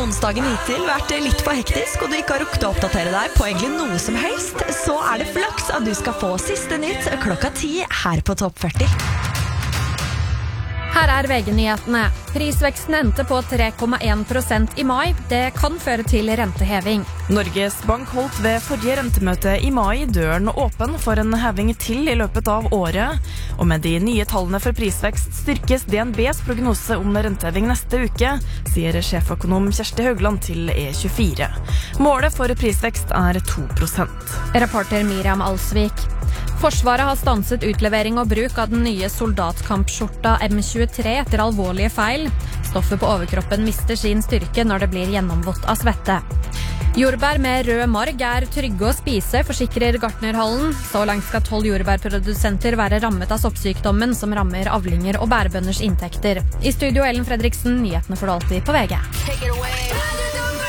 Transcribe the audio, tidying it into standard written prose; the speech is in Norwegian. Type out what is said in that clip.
onsdagen hittil vært litt for hektisk, og du ikke har rukket å oppdatere deg på egentlig noe som helst, så det flaks at du skal få siste nytt klokka 10 her på Topp 40. Her VG-nyhetene. Prisveksten endte på 3,1% i mai. Det kan føre til renteheving. Norges Bank holdt ved forrige rentemøte i mai døren åpen for en heving til i løpet av året. Og med de nye tallene for prisvekst styrkes DNBs prognose om renteheving neste uke, sier sjeføkonom Kjersti Haugland til E24. Målet for prisvekst 2%. Reporter Miriam Alsvik. Forsvaret har stanset utlevering og bruk av den nye soldatkampskjorta M23 etter alvorlige feil. Stoffet på overkroppen mister sin styrke når det blir gjennomvått av svette. Jordbær med rød marg trygge å spise, forsikrer Gartnerhallen. Så langt skal 12 jordbærprodusenter være rammet av soppsykdommen som rammer avlinger og bærebønders inntekter. I studio Ellen Fredriksen, nyhetene får du alltid på VG.